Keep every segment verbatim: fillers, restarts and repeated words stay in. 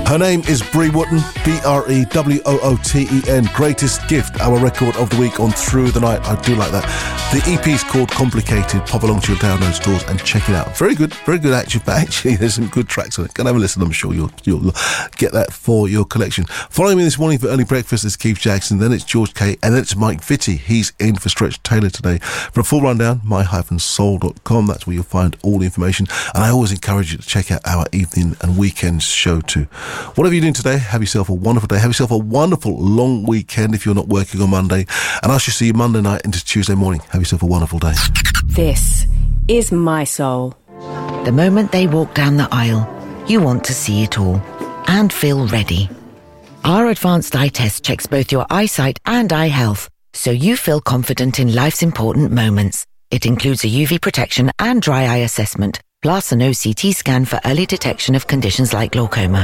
Her name is Bree Wooten, B R E W O O T E N. Greatest Gift, our record of the week on Through the Night. I do like that. The E P is called Complicated. Pop along to your download stores and check it out. Very good, very good actually. But actually, there's some good tracks on it. Go and have a listen. I'm sure you'll you'll get that for your collection. Following me this morning for early breakfast is Keith Jackson. Then it's George K. And then it's Mike Vitti. He's in for Stretch Taylor today. For a full rundown, my dash soul dot com. That's where you'll find all the information. And I always encourage you to check out our evening and weekend show too. Whatever you're doing today, have yourself a wonderful day. Have yourself a wonderful long weekend if you're not working on Monday. And I shall see you Monday night into Tuesday morning. Have yourself a wonderful day. This is My Soul. The moment they walk down the aisle, you want to see it all and feel ready. Our advanced eye test checks both your eyesight and eye health, so you feel confident in life's important moments. It includes a U V protection and dry eye assessment, plus an O C T scan for early detection of conditions like glaucoma.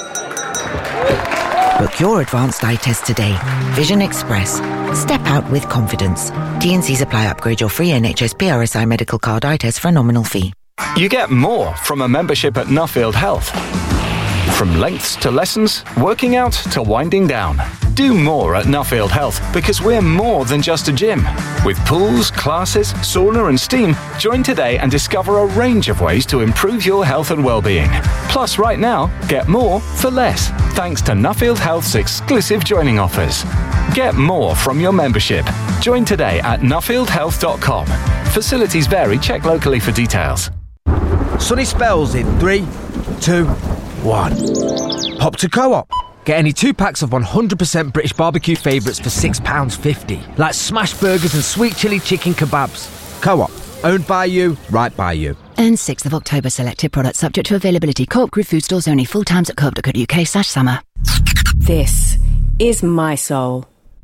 Book your advanced eye test today. Vision Express. Step out with confidence. T and Cs apply. Upgrade your free N H S P R S I medical card eye test for a nominal fee. You get more from a membership at Nuffield Health. From lengths to lessons, working out to winding down. Do more at Nuffield Health because we're more than just a gym. With pools, classes, sauna and steam, join today and discover a range of ways to improve your health and well-being. Plus, right now, get more for less, thanks to Nuffield Health's exclusive joining offers. Get more from your membership. Join today at nuffield health dot com. Facilities vary. Check locally for details. Sunny spells in three, two, one. Hop to Co-op. Get any two packs of one hundred percent British barbecue favourites for six pounds fifty. Like smash burgers and sweet chilli chicken kebabs. Co-op. Owned by you, right by you. And sixth of October, selected products subject to availability. Co-op Group food stores only. Full times at co op dot co dot uk slash summer. This is My Soul.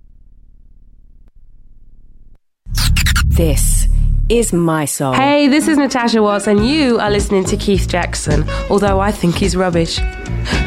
This is My Soul. Hey, this is Natasha Watts and you are listening to Keith Jackson, although I think he's rubbish.